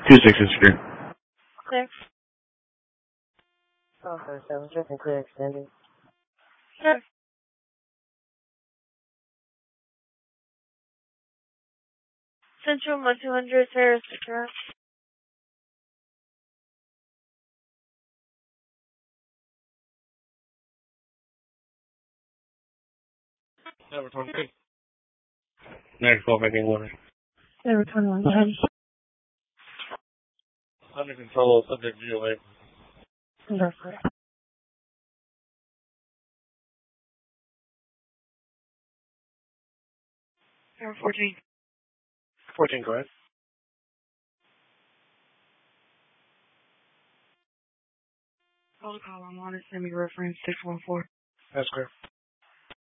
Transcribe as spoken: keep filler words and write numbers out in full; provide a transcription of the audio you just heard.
Two sixes clear. Clear. Oh, for seven, just and clear extended. Clear. Central one two hundred, Sarah Secura. Number twenty-two. Next call making order. Number twenty-one, go ahead. Under control of subject G O A. Go for it. Number fourteen. fourteen, go ahead. Call to call on water, send me reference six one four. That's clear.